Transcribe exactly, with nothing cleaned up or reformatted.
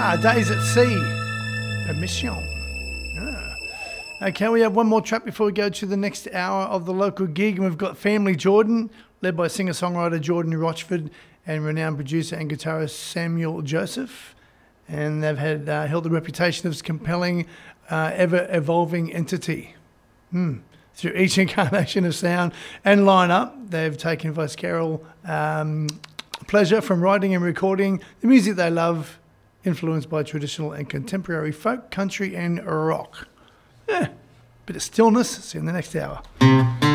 Ah, Days at Sea. Permission. Ah. Okay, we have one more track before we go to the next hour of the local gig. And we've got Family Jordan, led by singer-songwriter Jordan Rochford and renowned producer and guitarist Samuel Joseph. And they've had uh, held the reputation of compelling, uh, ever-evolving entity. Hmm. Through each incarnation of sound and lineup, they've taken visceral um, pleasure from writing and recording the music they love, influenced by traditional and contemporary folk, country and rock. Yeah, bit of stillness. See you in the next hour.